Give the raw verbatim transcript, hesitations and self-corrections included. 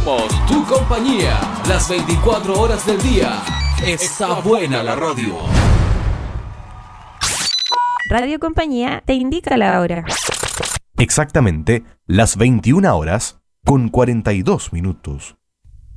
Somos tu compañía, las veinticuatro horas del día. Está buena la radio. Radio Compañía te indica la hora. Exactamente las veintiuna horas con cuarenta y dos minutos.